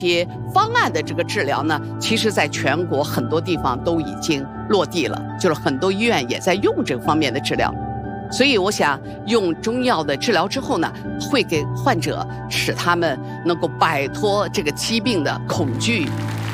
些方案的这个治疗呢，其实在全国很多地方都已经落地了，就是很多医院也在用这方面的治疗。所以我想用中药的治疗之后呢，会给患者使他们能够摆脱这个疾病的恐惧。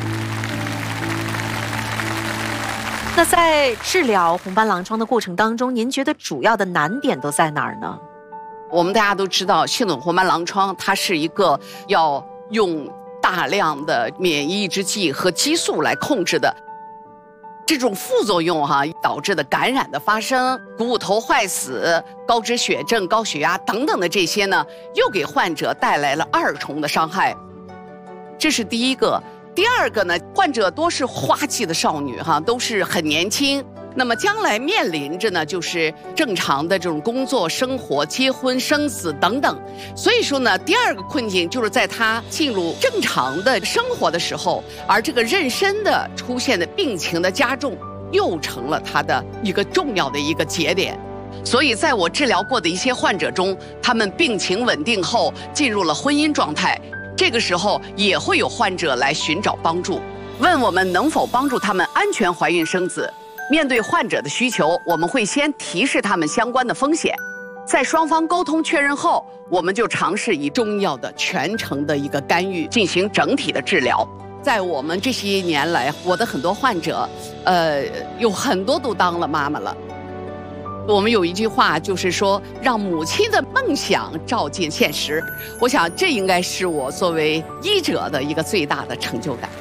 那在治疗红斑狼疮的过程当中，您觉得主要的难点都在哪儿呢？ 我们大家都知道，系统红斑狼疮它是一个要用大量的免疫抑制剂和激素来控制的，这种副作用导致的感染的发生、股骨头坏死、高脂血症、高血压等等的这些呢，又给患者带来了2重的伤害。这是第一个。第二个呢，患者多是花季的少女都是很年轻，那么将来面临着呢就是正常的这种工作、生活、结婚、生子等等。所以说呢，第二个困境就是在她进入正常的生活的时候，而这个妊娠的出现的病情的加重，又成了她的一个重要的一个节点。所以在我治疗过的一些患者中，他们病情稳定后进入了婚姻状态，这个时候也会有患者来寻找帮助，问我们能否帮助他们安全怀孕生子。面对患者的需求，我们会先提示他们相关的风险，在双方沟通确认后，我们就尝试以中药的全程的一个干预进行整体的治疗。在我们这些年来，我的很多患者有很多都当了妈妈了。我们有一句话就是说，让母亲的梦想照进现实。我想这应该是我作为医者的一个最大的成就感。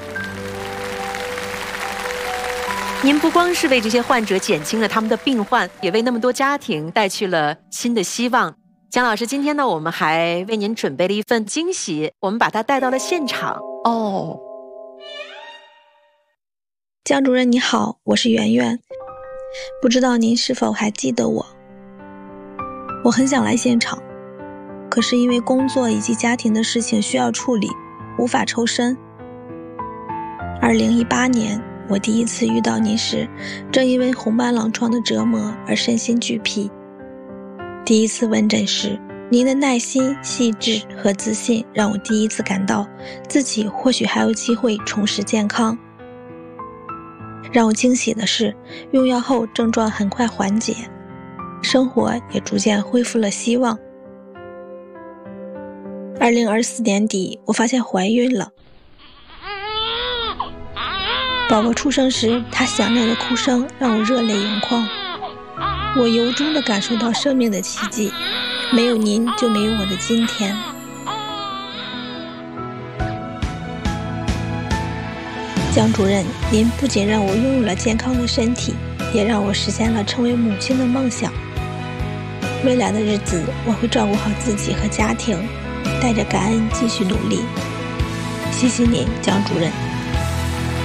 您不光是为这些患者减轻了他们的病患，也为那么多家庭带去了新的希望。姜老师，今天呢，我们还为您准备了一份惊喜，我们把它带到了现场。 姜主任你好，我是圆圆，不知道您是否还记得我？我很想来现场，可是因为工作以及家庭的事情需要处理，无法抽身。2018年我第一次遇到您时，正因为红斑狼疮的折磨而身心俱疲。第一次问诊时，您的耐心、细致和自信让我第一次感到自己或许还有机会重拾健康。让我惊喜的是，用药后症状很快缓解，生活也逐渐恢复了希望。2024年底，我发现怀孕了。宝宝出生时，他响亮的哭声让我热泪盈眶。我由衷地感受到生命的奇迹，没有您就没有我的今天。姜主任，您不仅让我拥有了健康的身体，也让我实现了成为母亲的梦想。未来的日子，我会照顾好自己和家庭，带着感恩继续努力。谢谢您，姜主任。